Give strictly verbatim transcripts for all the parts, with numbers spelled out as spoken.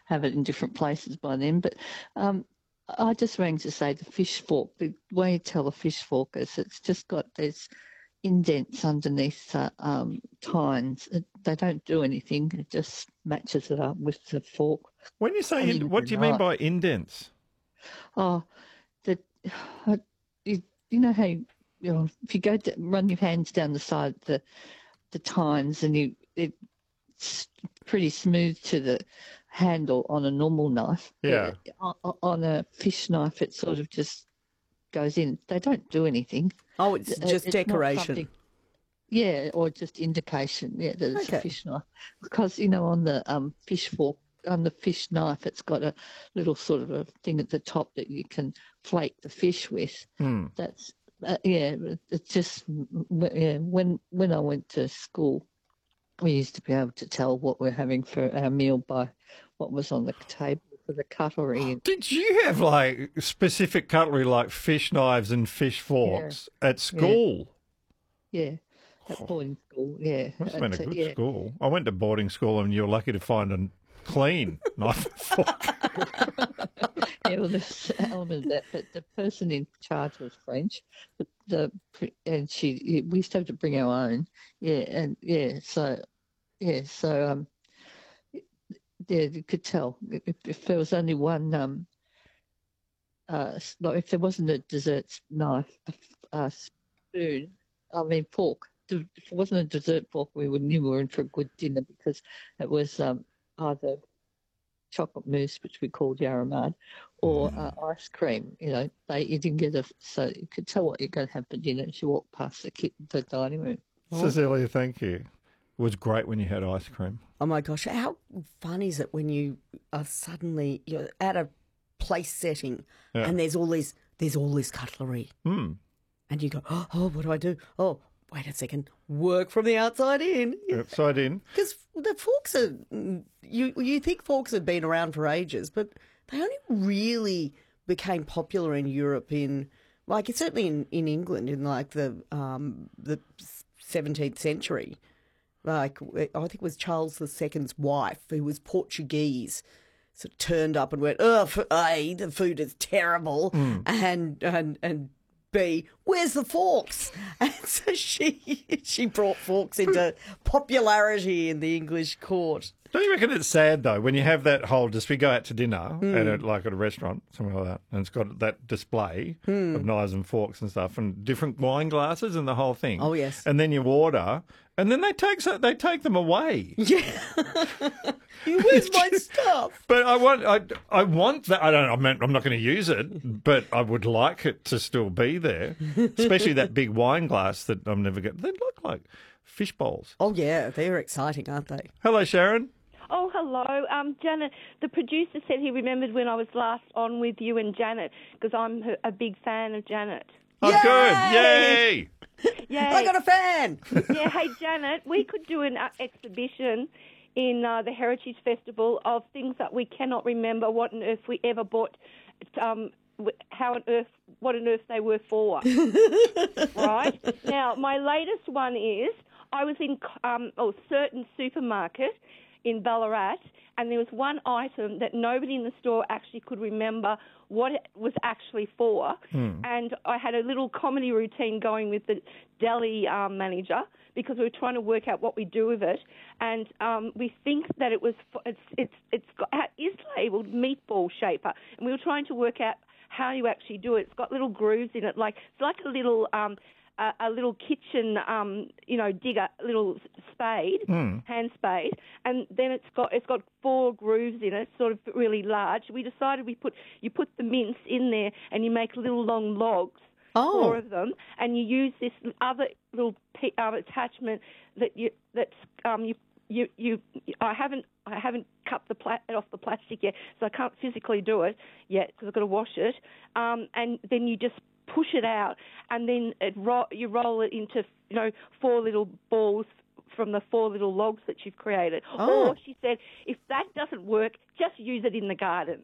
have it in different places by then. But um, I just rang to say the fish fork, the way you tell a fish fork is it's just got these indents underneath the um, tines. It, they don't do anything. It just matches it up with the fork. When you say, in, what do you mean by indents? Oh, the uh, you, you know how you, you know if you go to, run your hands down the side of the the tines and you it's pretty smooth to the handle on a normal knife. Yeah. On, on a fish knife, it sort of just goes in. They don't do anything. Oh, it's just it's decoration. Yeah, or just indication. Yeah, that it's Okay. a fish knife. Because you know, on the um fish fork, on the fish knife, it's got a little sort of a thing at the top that you can flake the fish with. Mm. That's uh, yeah. It's just yeah. When when I went to school, we used to be able to tell what we're having for our meal by what was on the table for the cutlery. Did you have like specific cutlery like fish knives and fish forks yeah. at school? Yeah. yeah. At boarding school, yeah. Must have been a At, good yeah. school. I went to boarding school and you were lucky to find a clean knife and fork. Yeah, well, there's an element of that, but the person in charge was French, but the and she we used to have to bring our own, yeah, and yeah, so yeah, so um, yeah, you could tell if, if there was only one um, uh, like if there wasn't a dessert knife, a, a spoon, I mean fork. If it wasn't a dessert fork, we would knew we were in for a good dinner because it was um, either chocolate mousse, which we called Yaramad, or uh, ice cream. You know, they you didn't get a so you could tell what you're going to have for dinner as you walk past the kit, the dining room. Cecilia, thank you. It was great when you had ice cream. Oh my gosh, how fun is it when you are suddenly you're at a place setting Yeah. and there's all these there's all this cutlery, Mm. and you go, oh, oh, what do I do? Oh. Wait a second, work from the outside in. Outside in. Because the forks are, you you think forks have been around for ages, but they only really became popular in Europe in, like, certainly in, in England in like the um, the seventeenth century. Like, I think it was Charles the Second's wife, who was Portuguese, sort of turned up and went, oh, A, the food is terrible, Mm. and and and B, where's the forks? And so she she brought forks into popularity in the English court. Don't you reckon it's sad, though, when you have that whole, just we go out to dinner, Mm. at a, like at a restaurant, something like that, and it's got that display Mm. of knives and forks and stuff and different wine glasses and the whole thing. Oh, yes. And then you order, and then they take so they take them away. Yeah. Where's my stuff? But I want, I, I want that. I don't. I mean, I'm not going to use it, but I would like it to still be there, especially that big wine glass that I'm never going. They look like fish bowls. Oh yeah, they're exciting, aren't they? Hello, Sharon. Oh, hello. Um, Janet, the producer said he remembered when I was last on with you and Janet because I'm her- a big fan of Janet. Oh, Yay! good. Yay! Yay. I got a fan. Yeah, hey, Janet, we could do an uh, exhibition in uh, the Heritage Festival of things that we cannot remember what on earth we ever bought, um, how on earth, what on earth they were for. Right? Now, my latest one is I was in um, a certain supermarket in Ballarat, and there was one item that nobody in the store actually could remember what it was actually for. Hmm. And I had a little comedy routine going with the deli um, manager because we were trying to work out what we do with it. And um, we think that it was for, it's it's it's got, it is labelled meatball shaper, and we were trying to work out how you actually do it. It's got little grooves in it, like it's like a little. Um, A, a little kitchen, um, you know, digger, little spade, Mm. hand spade, and then it's got it's got four grooves in it, sort of really large. We decided we put you put the mince in there, and you make little long logs, Oh. four of them, and you use this other little pe- um, attachment that you that's um, you. You, you, I haven't, I haven't cut the pla- off the plastic yet, so I can't physically do it yet because I've got to wash it. Um, and then you just push it out, and then it ro- you roll it into, you know, four little balls from the four little logs that you've created. Oh. Or she said, if that doesn't work, just use it in the garden.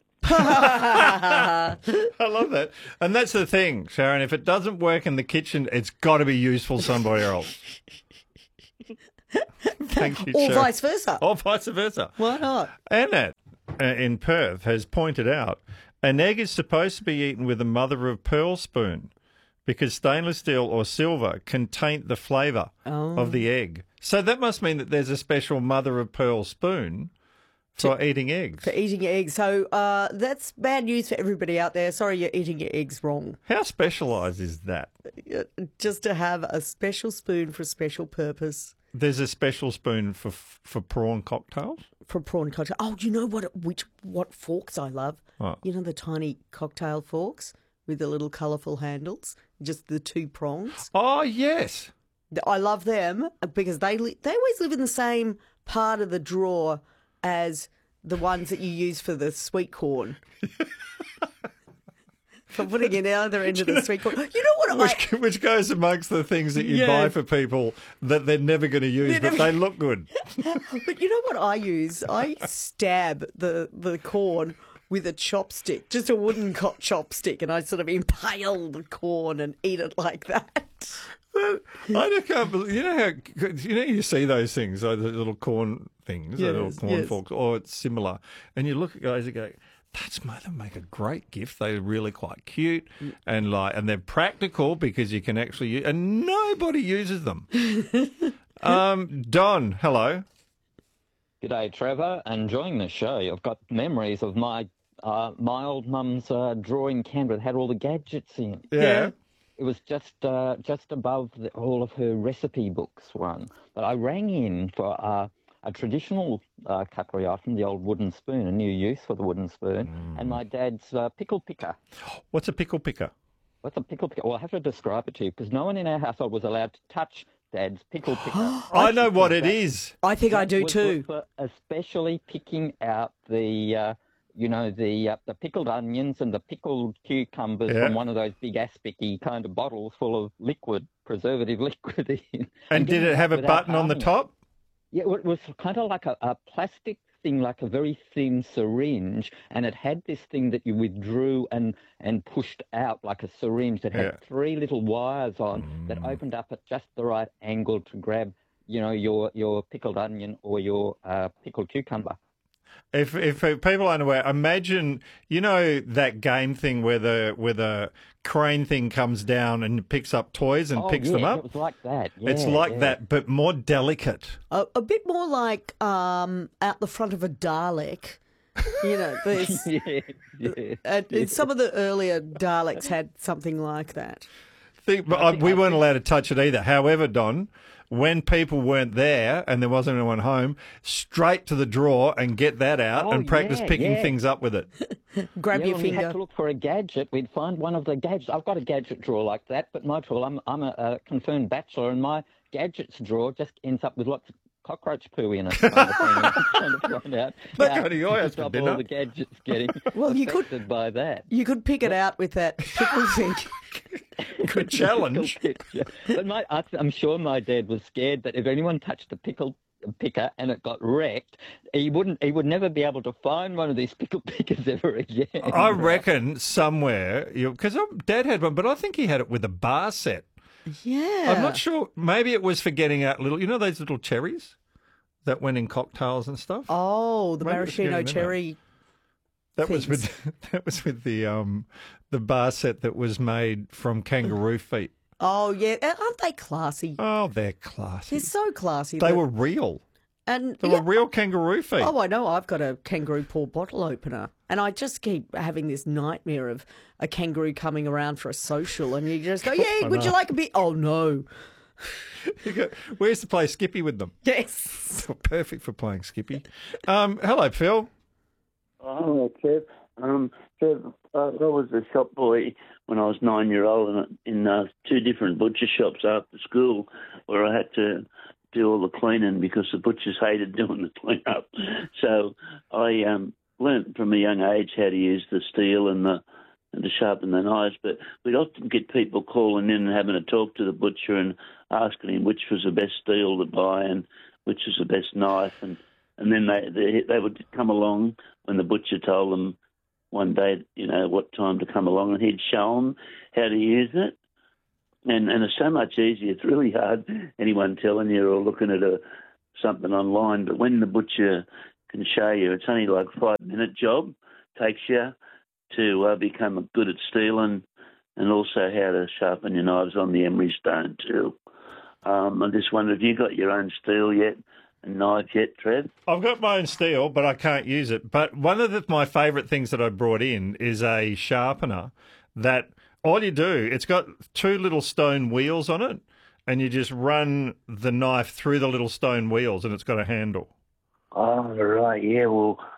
I love that. And that's the thing, Sharon. If it doesn't work in the kitchen, it's got to be useful somewhere else. Thank you, Or Sharon. vice versa. Or vice versa. Why not? Annette, uh, in Perth has pointed out an egg is supposed to be eaten with a mother of pearl spoon because stainless steel or silver can taint the flavour Oh. of the egg. So that must mean that there's a special mother of pearl spoon for eating eggs. For eating your eggs. So uh, that's bad news for everybody out there. Sorry, you're eating your eggs wrong. How specialised is that? Just to have a special spoon for a special purpose. There's a special spoon for for prawn cocktails? For prawn cocktail. Oh, you know what? Which what forks I love? What? You know the tiny cocktail forks with the little colourful handles, just the two prongs. Oh, yes. I love them because they li- they always live in the same part of the drawer as the ones that you use for the sweet corn. For putting it either end of the sweet corn. You know what? Which, I, which goes amongst the things that you Yeah. buy for people that they're never going to use, They're but never- they look good. but you know what I use? I stab the the corn with a chopstick, just a wooden co- chopstick, and I sort of impale the corn and eat it like that. I just can't believe, you know how, you know, you see those things, like the little corn things, the little Yes, corn yes. forks, or it's similar, and you look at guys and go, that's made them make a great gift. They're really quite cute and like, and they're practical because you can actually use, and nobody uses them. um, Don, hello. G'day, Trevor. Enjoying the show. I've got memories of my uh, my old mum's uh, drawing cabinet that had all the gadgets in it. Yeah. It was just uh, just above the, all of her recipe books one. But I rang in for uh, a traditional uh, cutlery item, the old wooden spoon, a new use for the wooden spoon, and my dad's uh, pickle picker. What's a pickle picker? What's a pickle picker? Well, I have to describe it to you because no one in our household was allowed to touch Dad's pickle picker. I know what Because it that- is. I think I That do was- too. was for especially picking out the, uh, you know, the uh, the pickled onions and the pickled cucumbers Yeah. from one of those big aspicy kind of bottles full of liquid, preservative liquid. in. And did getting it have a without button on the harming it. top? Yeah, it was kind of like a, a plastic thing, like a very thin syringe, and it had this thing that you withdrew and, and pushed out like a syringe that had Yeah. three little wires on that opened up at just the right angle to grab, you know, your, your pickled onion or your uh, pickled cucumber. If if people aren't aware, imagine, you know, that game thing where the where the crane thing comes down and picks up toys and oh, picks yeah, them up. It was like that. Yeah, It's like yeah. that, but more delicate. A, a bit more like um, out the front of a Dalek. You know, there's, yeah, yeah. and, and some of the earlier Daleks had something like that. Think, but I I- think- we I weren't think- allowed to touch it either. However, Don, when people weren't there and there wasn't anyone home, straight to the drawer and get that out Oh, and practice yeah, picking yeah. things up with it. Grab Yeah, your when we had finger. to look for a gadget, we'd find one of the gadgets. I've got a gadget drawer like that, but my drawer, I'm, I'm a, a confirmed bachelor, and my gadgets drawer just ends up with lots of cockroach poo in it. Kind of thing. I'm trying to find out Not how going to your to house for stop dinner. all the gadgets getting Well, you could- affected by that. You could pick it out with that pickle thing. Good challenge. But my, I- I'm sure my dad was scared that if anyone touched the pickle picker and it got wrecked, he wouldn't. He would never be able to find one of these pickle pickers ever again. I reckon somewhere, because Dad had one, but I think he had it with a bar set. Yeah. I'm not sure. Maybe it was for getting out little, you know, those little cherries that went in cocktails and stuff. Oh, the Maybe it's getting maraschino in there. cherry. That was things. with that was with the um the bar set that was made from kangaroo feet. Oh, yeah. Aren't they classy? Oh, they're classy. They're so classy. They that- were real. And They yeah, were real kangaroo feet. oh, I know. I've got a kangaroo paw bottle opener, and I just keep having this nightmare of a kangaroo coming around for a social, and you just go, "Yeah, would you like a bit?" Oh no. You go, we used to play Skippy with them. Yes. Perfect for playing Skippy. Um, hello, Phil. Oh, Kev. Um, Kev, uh, I was a shop boy when I was nine year old in, in uh, two different butcher shops after school where I had to do all the cleaning because the butchers hated doing the clean up. So I um, learnt from a young age how to use the steel and the and to sharpen the knives, but we'd often get people calling in and having to talk to the butcher and asking him which was the best steel to buy and which was the best knife, and and then they they, they would come along when the butcher told them one day, you know, what time to come along, and he'd show them how to use it. And and it's so much easier. It's really hard anyone telling you or looking at a something online, but when the butcher can show you. It's only like a five-minute job. Takes you to uh, become good at steeling, and also how to sharpen your knives on the emery stone too. Um, I just wonder, have you got your own steel yet and knife yet, Trev? I've got my own steel, but I can't use it. But one of the, my favourite things that I brought in is a sharpener that all you do, it's got two little stone wheels on it, and you just run the knife through the little stone wheels, and it's got a handle. Oh, right, yeah, well,